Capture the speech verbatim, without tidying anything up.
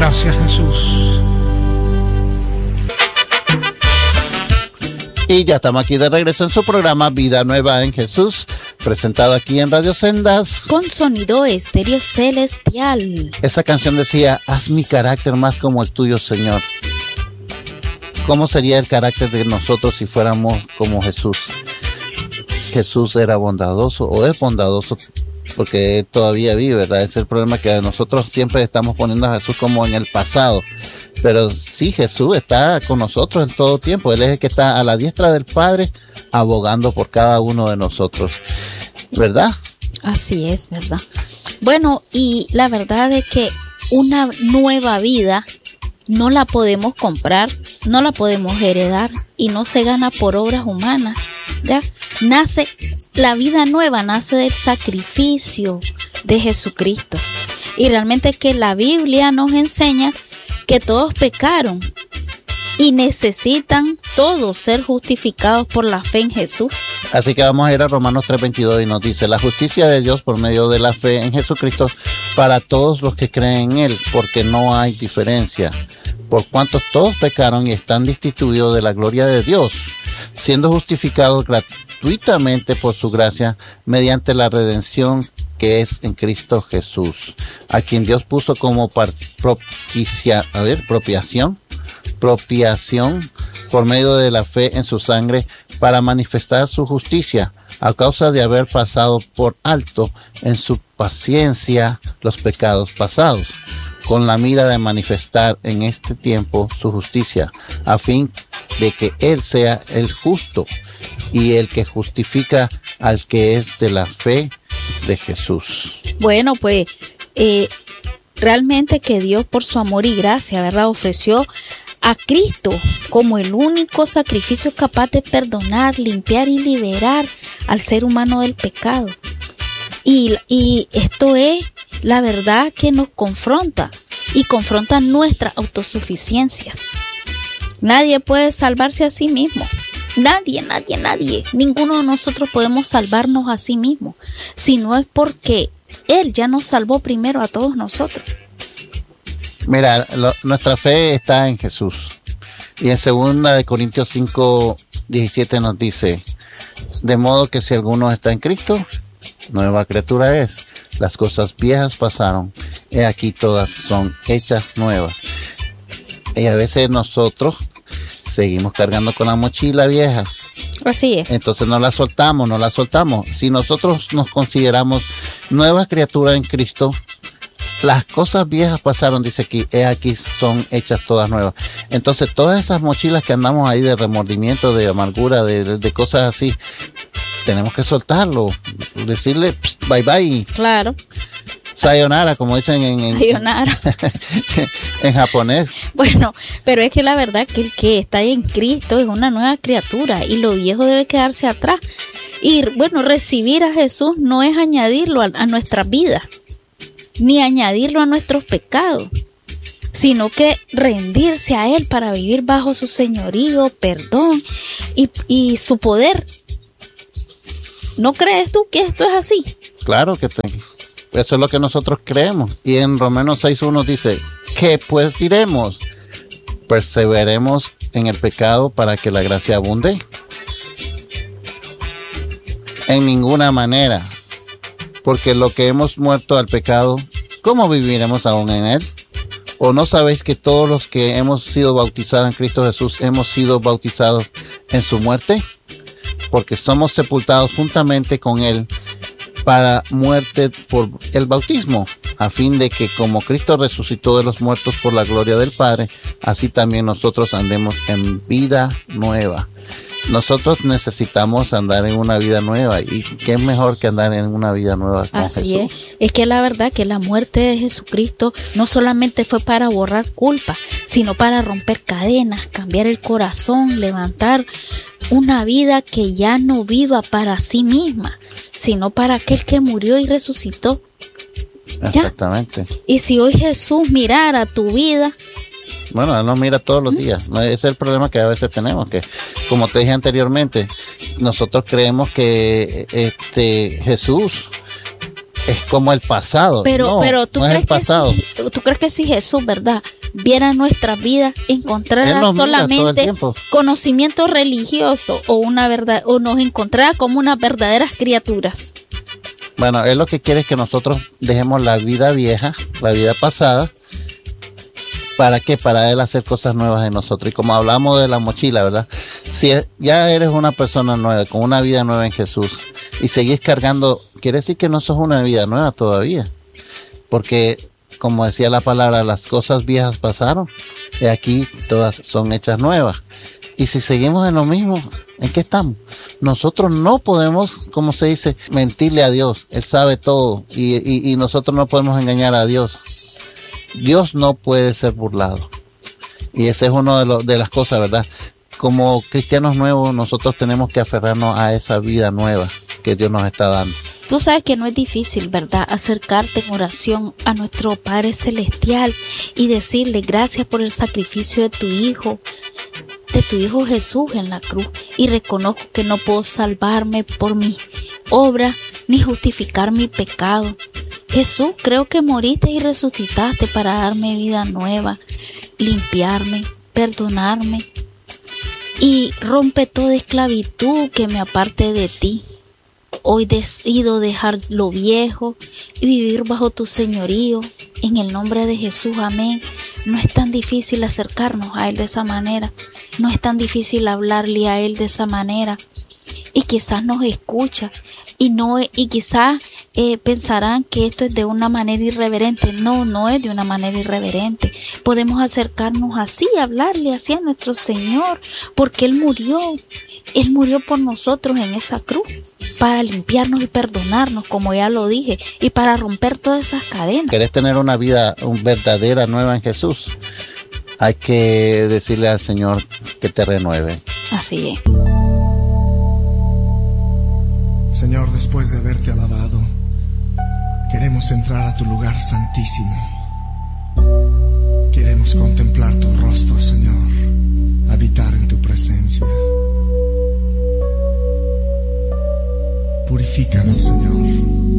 Gracias, Jesús. Y ya estamos aquí de regreso en su programa Vida Nueva en Jesús, presentado aquí en Radio Sendas. Con sonido estéreo celestial. Esa canción decía, haz mi carácter más como el tuyo, Señor. ¿Cómo sería el carácter de nosotros si fuéramos como Jesús? Jesús era bondadoso, o es bondadoso, porque todavía vive, ¿verdad? Ese es el problema, que nosotros siempre estamos poniendo a Jesús como en el pasado. Pero sí, Jesús está con nosotros en todo tiempo. Él es el que está a la diestra del Padre, abogando por cada uno de nosotros, ¿verdad? Así es, ¿verdad? Bueno, y la verdad es que una nueva vida no la podemos comprar, no la podemos heredar y no se gana por obras humanas, ¿ya? Nace, la vida nueva nace del sacrificio de Jesucristo. Y realmente que la Biblia nos enseña que todos pecaron y necesitan todos ser justificados por la fe en Jesús. Así que vamos a ir a Romanos tres veintidós y nos dice, la justicia de Dios por medio de la fe en Jesucristo para todos los que creen en Él, porque no hay diferencia, por cuanto todos pecaron y están destituidos de la gloria de Dios, siendo justificados gratuitamente por su gracia mediante la redención que es en Cristo Jesús, a quien Dios puso como propicia, a ver, propiación, propiación por medio de la fe en su sangre para manifestar su justicia, a causa de haber pasado por alto en su paciencia los pecados pasados, con la mira de manifestar en este tiempo su justicia, a fin de que Él sea el justo y el que justifica al que es de la fe de Jesús. Bueno, pues eh, realmente que Dios por su amor y gracia, ¿verdad?, ofreció a Cristo como el único sacrificio capaz de perdonar, limpiar y liberar al ser humano del pecado. Y, y esto es la verdad que nos confronta y confronta nuestra autosuficiencia. Nadie puede salvarse a sí mismo. Nadie, nadie, nadie. Ninguno de nosotros podemos salvarnos a sí mismo, si no es porque Él ya nos salvó primero a todos nosotros. Mira, lo, nuestra fe está en Jesús. Y en segunda de Corintios cinco diecisiete nos dice, de modo que si alguno está en Cristo, nueva criatura es. Las cosas viejas pasaron, he aquí todas son hechas nuevas. Y a veces nosotros seguimos cargando con la mochila vieja. Así es. Entonces no la soltamos, no la soltamos. Si nosotros nos consideramos nueva criatura en Cristo, las cosas viejas pasaron, dice aquí, he aquí son hechas todas nuevas. Entonces todas esas mochilas que andamos ahí de remordimiento, de amargura, de, de, de cosas así, tenemos que soltarlo, decirle pst, bye bye. Claro. Sayonara, como dicen en, en, Sayonara. en japonés. Bueno, pero es que la verdad que el que está en Cristo es una nueva criatura y lo viejo debe quedarse atrás. Y bueno, recibir a Jesús no es añadirlo a, a nuestra vida, ni añadirlo a nuestros pecados, sino que rendirse a Él para vivir bajo su señorío, perdón y, y su poder. ¿No crees tú que esto es así? Claro que te... Eso es lo que nosotros creemos. Y en Romanos seis uno dice, ¿qué pues diremos? ¿Perseveremos en el pecado para que la gracia abunde? En ninguna manera. Porque lo que hemos muerto al pecado, ¿cómo viviremos aún en él? ¿O no sabéis que todos los que hemos sido bautizados en Cristo Jesús hemos sido bautizados en su muerte? Porque somos sepultados juntamente con él para muerte por el bautismo, a fin de que como Cristo resucitó de los muertos por la gloria del Padre, así también nosotros andemos en vida nueva. Nosotros necesitamos andar en una vida nueva, y qué es mejor que andar en una vida nueva con Así Jesús. es, es que la verdad que la muerte de Jesucristo no solamente fue para borrar culpa, sino para romper cadenas, cambiar el corazón, levantar una vida que ya no viva para sí misma, sino para aquel que murió y resucitó. Exactamente. ¿Ya? Y si hoy Jesús mirara tu vida, bueno, Él nos mira todos los días. Ese es el problema que a veces tenemos, que como te dije anteriormente, nosotros creemos que este Jesús es como el pasado. Pero, no, pero tú no crees es el pasado. que si, tú crees que si Jesús, ¿verdad?, viera nuestra vida, encontrara solamente conocimiento religioso o una verdad, o nos encontrara como unas verdaderas criaturas. Bueno, Él lo que quiere es que nosotros dejemos la vida vieja, la vida pasada. ¿Para qué? Para Él hacer cosas nuevas en nosotros. Y como hablamos de la mochila, ¿verdad? Si ya eres una persona nueva, con una vida nueva en Jesús, y seguís cargando, quiere decir que no sos una vida nueva todavía. Porque, como decía la palabra, las cosas viejas pasaron, y aquí todas son hechas nuevas. Y si seguimos en lo mismo, ¿en qué estamos? Nosotros no podemos, como se dice, mentirle a Dios. Él sabe todo, y, y, y nosotros no podemos engañar a Dios. Dios no puede ser burlado. Y esa es una de, lo, de las cosas, ¿verdad? Como cristianos nuevos, nosotros tenemos que aferrarnos a esa vida nueva que Dios nos está dando. Tú sabes que no es difícil, ¿verdad? Acercarte en oración a nuestro Padre Celestial y decirle gracias por el sacrificio de tu Hijo, de tu Hijo Jesús en la cruz. Y reconozco que no puedo salvarme por mi obra ni justificar mi pecado. Jesús, creo que moriste y resucitaste para darme vida nueva, limpiarme, perdonarme y rompe toda esclavitud que me aparte de ti. Hoy decido dejar lo viejo y vivir bajo tu señorío. En el nombre de Jesús, amén. No es tan difícil acercarnos a Él de esa manera. No es tan difícil hablarle a Él de esa manera. Y quizás nos escucha y no y quizás eh, pensarán que esto es de una manera irreverente. No, no es de una manera irreverente. Podemos acercarnos así, hablarle así a nuestro Señor, porque Él murió. Él murió por nosotros en esa cruz para limpiarnos y perdonarnos, como ya lo dije, y para romper todas esas cadenas. ¿Querés tener una vida un verdadera nueva en Jesús? Hay que decirle al Señor que te renueve. Así es. Señor, después de haberte alabado, queremos entrar a tu lugar santísimo. Queremos contemplar tu rostro, Señor, habitar en tu presencia. Purifícanos, Señor.